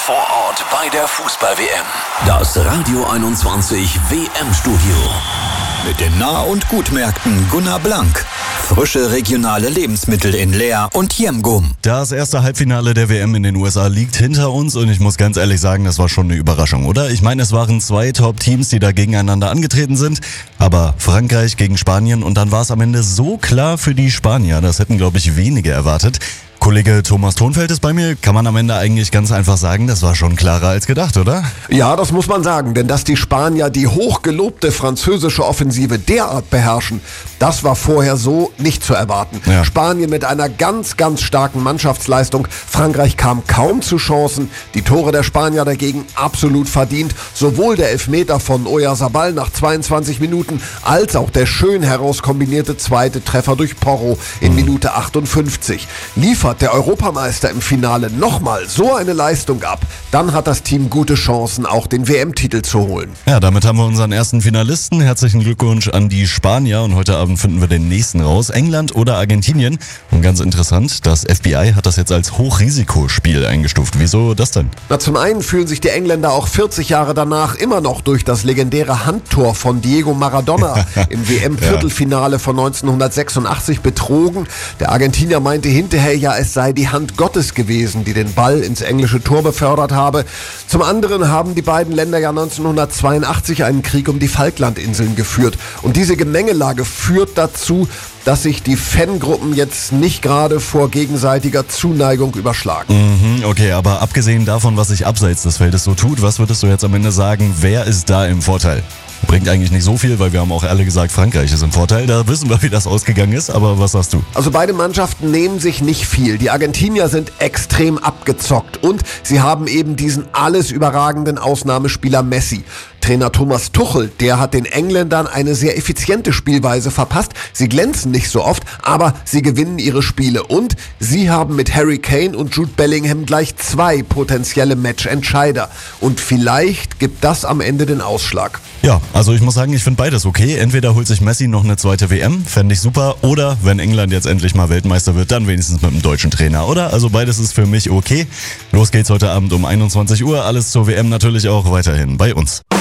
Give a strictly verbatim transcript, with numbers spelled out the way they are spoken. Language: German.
vor Ort bei der Fußball-W M. Das Radio einundzwanzig W M-Studio. Mit den Nah- und Gutmärkten Gunnar Blank. Frische regionale Lebensmittel in Leer und Jemgum. Das erste Halbfinale der W M in den U S A liegt hinter uns und ich muss ganz ehrlich sagen, das war schon eine Überraschung, oder? Ich meine, es waren zwei Top-Teams, die da gegeneinander angetreten sind, aber Frankreich gegen Spanien und dann war es am Ende so klar für die Spanier, das hätten, glaube ich, wenige erwartet. Kollege Thomas Thonfeld ist bei mir. Kann man am Ende eigentlich ganz einfach sagen, das war schon klarer als gedacht, oder? Ja, das muss man sagen, denn dass die Spanier die hochgelobte französische Offensive derart beherrschen, das war vorher so nicht zu erwarten. Ja. Spanien mit einer ganz, ganz starken Mannschaftsleistung. Frankreich kam kaum zu Chancen. Die Tore der Spanier dagegen absolut verdient. Sowohl der Elfmeter von Oyarzabal nach zweiundzwanzig Minuten als auch der schön herauskombinierte zweite Treffer durch Porro in mhm. Minute achtundfünfzig. Liefert der Europameister im Finale nochmal so eine Leistung ab, dann hat das Team gute Chancen, auch den W M-Titel zu holen. Ja, damit haben wir unseren ersten Finalisten. Herzlichen Glückwunsch an die Spanier und heute Abend finden wir den nächsten raus. England oder Argentinien. Und ganz interessant, das F B I hat das jetzt als Hochrisikospiel eingestuft. Wieso das denn? Na, zum einen fühlen sich die Engländer auch vierzig Jahre danach immer noch durch das legendäre Handtor von Diego Maradona im W M-Viertelfinale von neunzehnhundertsechsundachtzig betrogen. Der Argentinier meinte hinterher, ja, es sei die Hand Gottes gewesen, die den Ball ins englische Tor befördert habe. Zum anderen haben die beiden Länder ja neunzehnhundertzweiundachtzig einen Krieg um die Falklandinseln geführt. Und diese Gemengelage führt dazu, dass sich die Fangruppen jetzt nicht gerade vor gegenseitiger Zuneigung überschlagen. Mhm, okay, aber abgesehen davon, was sich abseits des Feldes so tut, was würdest du jetzt am Ende sagen, wer ist da im Vorteil? Bringt eigentlich nicht so viel, weil wir haben auch alle gesagt, Frankreich ist im Vorteil. Da wissen wir, wie das ausgegangen ist, aber was sagst du? Also beide Mannschaften nehmen sich nicht viel. Die Argentinier sind extrem abgezockt und sie haben eben diesen alles überragenden Ausnahmespieler Messi. Trainer Thomas Tuchel, der hat den Engländern eine sehr effiziente Spielweise verpasst. Sie glänzen nicht so oft, aber sie gewinnen ihre Spiele. Und sie haben mit Harry Kane und Jude Bellingham gleich zwei potenzielle Matchentscheider. Und vielleicht gibt das am Ende den Ausschlag. Ja, also ich muss sagen, ich finde beides okay. Entweder holt sich Messi noch eine zweite W M, fände ich super. Oder wenn England jetzt endlich mal Weltmeister wird, dann wenigstens mit einem deutschen Trainer, oder? Also beides ist für mich okay. Los geht's heute Abend um einundzwanzig Uhr. Alles zur W M natürlich auch weiterhin bei uns.